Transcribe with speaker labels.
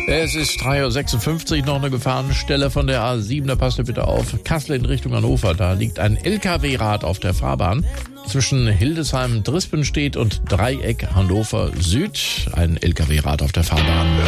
Speaker 1: Es ist 3.56 Uhr, noch eine Gefahrenstelle von der A7, da passt ihr bitte auf. Kassel in Richtung Hannover, da liegt ein LKW-Rad auf der Fahrbahn. Zwischen Hildesheim-Drispenstedt und Dreieck Hannover Süd, ein LKW-Rad auf der Fahrbahn.